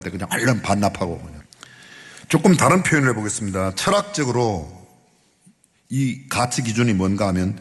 그냥 얼른 반납하고 그냥. 조금 다른 표현을 해보겠습니다. 철학적으로 이 가치 기준이 뭔가 하면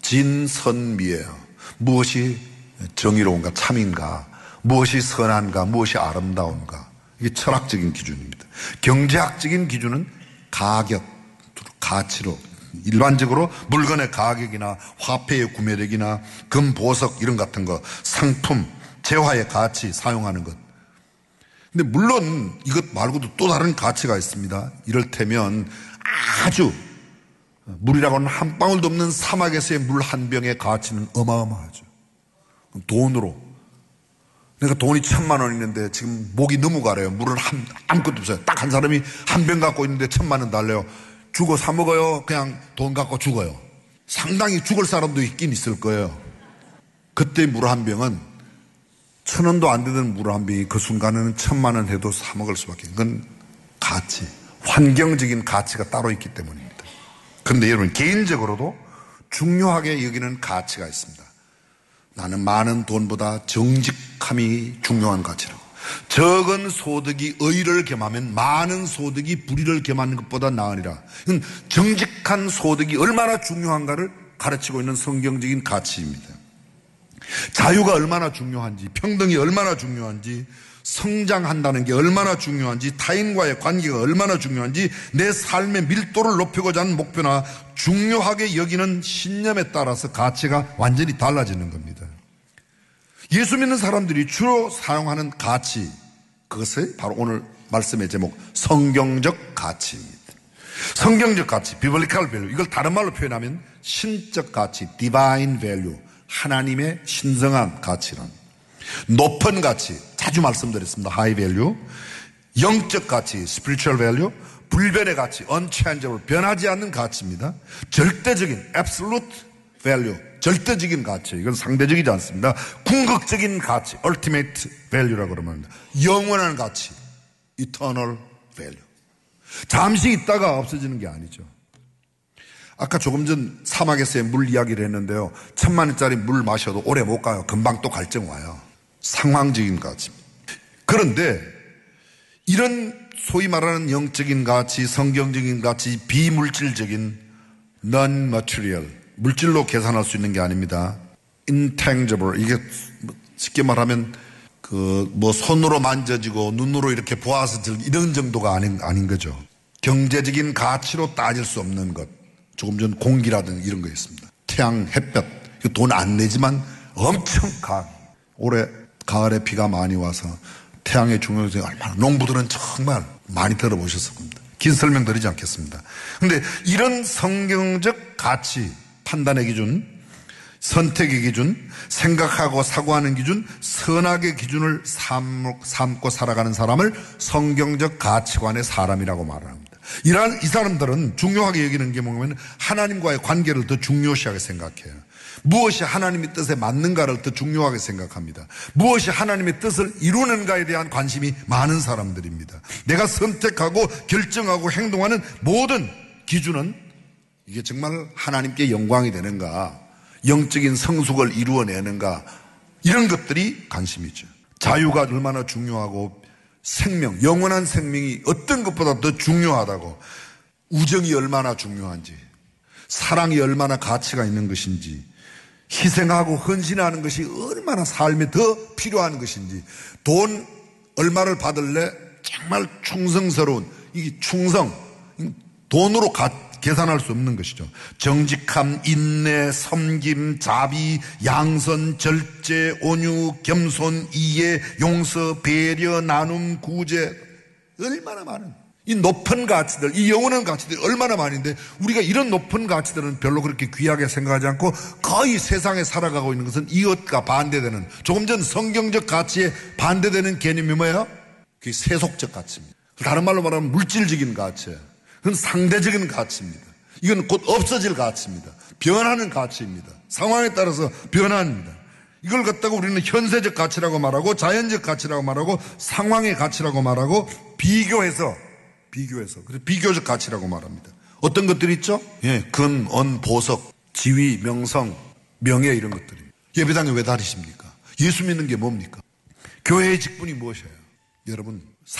진선미예요. 무엇이 정의로운가, 참인가, 무엇이 선한가, 무엇이 아름다운가. 이게 철학적인 기준입니다. 경제학적인 기준은 가격, 가치로 일반적으로 물건의 가격이나 화폐의 구매력이나 금, 보석 이런 같은 거, 상품, 재화의 가치 사용하는 것. 근데 물론 이것 말고도 또 다른 가치가 있습니다. 이를테면 아주 물이라고는 한 방울도 없는 사막에서의 물 한 병의 가치는 어마어마하죠. 돈으로. 그러니까 돈이 1,000만 원 있는데 지금 목이 너무 가래요. 물은 아무것도 없어요. 딱 한 사람이 한 병 갖고 있는데 1,000만 원 달래요. 주고 사 먹어요? 그냥 돈 갖고 죽어요? 상당히 죽을 사람도 있긴 있을 거예요. 그때 물 한 병은 1,000원도 안 되던 물 한 병이 그 순간에는 1,000만 원 해도 사 먹을 수밖에. 그건 가치, 환경적인 가치가 따로 있기 때문입니다. 그런데 여러분 개인적으로도 중요하게 여기는 가치가 있습니다. 나는 많은 돈보다 정직함이 중요한 가치라고. 적은 소득이 의를 겸하면 많은 소득이 불의를 겸하는 것보다 나으리라. 이건 정직한 소득이 얼마나 중요한가를 가르치고 있는 성경적인 가치입니다. 자유가 얼마나 중요한지, 평등이 얼마나 중요한지, 성장한다는 게 얼마나 중요한지, 타인과의 관계가 얼마나 중요한지, 내 삶의 밀도를 높이고자 하는 목표나 중요하게 여기는 신념에 따라서 가치가 완전히 달라지는 겁니다. 예수 믿는 사람들이 주로 사용하는 가치, 그것이 바로 오늘 말씀의 제목 성경적 가치입니다. 성경적 가치, biblical value, 이걸 다른 말로 표현하면 신적 가치, divine value, 하나님의 신성한 가치란, 높은 가치, 자주 말씀드렸습니다. high value, 영적 가치, spiritual value, 불변의 가치, unchangeable, 변하지 않는 가치입니다. 절대적인 absolute value, 절대적인 가치, 이건 상대적이지 않습니다. 궁극적인 가치, ultimate value라고 그러면 영원한 가치, eternal value. 잠시 있다가 없어지는 게 아니죠. 아까 조금 전 사막에서의 물 이야기를 했는데요. 1,000만 원짜리 물 마셔도 오래 못 가요. 금방 또 갈증 와요. 상황적인 가치입니다. 그런데 이런 소위 말하는 영적인 가치, 성경적인 가치, 비물질적인 non-material, 물질로 계산할 수 있는 게 아닙니다. intangible, 이게 쉽게 말하면 손으로 만져지고 눈으로 이렇게 보아서 이런 정도가 아닌 거죠. 경제적인 가치로 따질 수 없는 것. 조금 전 공기라든지 이런 거 있습니다. 태양, 햇볕, 돈 안 내지만 엄청 올해 가을에 비가 많이 와서 태양의 중요성이 얼마나, 농부들은 정말 많이 들어보셨을 겁니다. 긴 설명 드리지 않겠습니다. 그런데 이런 성경적 가치, 판단의 기준, 선택의 기준, 생각하고 사고하는 기준, 선악의 기준을 삼고 살아가는 사람을 성경적 가치관의 사람이라고 말합니다. 이 사람들은 중요하게 여기는 게 뭐냐면 하나님과의 관계를 더 중요시하게 생각해요. 무엇이 하나님의 뜻에 맞는가를 더 중요하게 생각합니다. 무엇이 하나님의 뜻을 이루는가에 대한 관심이 많은 사람들입니다. 내가 선택하고 결정하고 행동하는 모든 기준은 이게 정말 하나님께 영광이 되는가, 영적인 성숙을 이루어내는가, 이런 것들이 관심이죠. 자유가 얼마나 중요하고 생명, 영원한 생명이 어떤 것보다 더 중요하다고, 우정이 얼마나 중요한지, 사랑이 얼마나 가치가 있는 것인지, 희생하고 헌신하는 것이 얼마나 삶에 더 필요한 것인지, 돈 얼마를 받을래 정말 충성스러운, 이게 충성, 돈으로 계산할 수 없는 것이죠. 정직함, 인내, 섬김, 자비, 양선, 절제, 온유, 겸손, 이해, 용서, 배려, 나눔, 구제, 얼마나 많은 이 높은 가치들, 이 영원한 가치들이 얼마나 많은데 우리가 이런 높은 가치들은 별로 그렇게 귀하게 생각하지 않고 거의 세상에 살아가고 있는 것은 이것과 반대되는, 조금 전 성경적 가치에 반대되는 개념이 뭐예요? 그게 세속적 가치입니다. 다른 말로 말하면 물질적인 가치예요. 그건 상대적인 가치입니다. 이건 곧 없어질 가치입니다. 변하는 가치입니다. 상황에 따라서 변합니다. 이걸 갖다가 우리는 현세적 가치라고 말하고 자연적 가치라고 말하고 상황의 가치라고 말하고 비교해서 그래서 비교적 가치라고 말합니다. 어떤 것들이 있죠? 예, 금, 은, 보석, 지위, 명성, 명예, 이런 것들이. 예배당에 왜 다니십니까? 예수 믿는 게 뭡니까? 교회의 직분이 무엇이에요? 여러분,